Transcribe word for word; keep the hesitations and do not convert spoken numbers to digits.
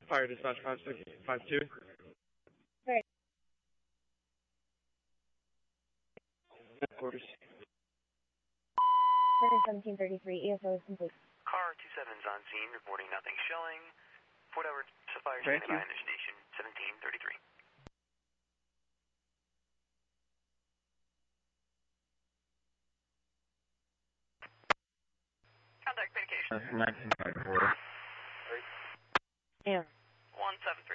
Fire dispatch five six five two. Right. Quarters. Murder seventeen thirty-three, E S O is complete. Car two seven's on scene, reporting nothing showing. Fort Edward Sapphire Thank standing you. by under station seventeen thirty-three. Contact medication. nineteen five four. Yeah. one seven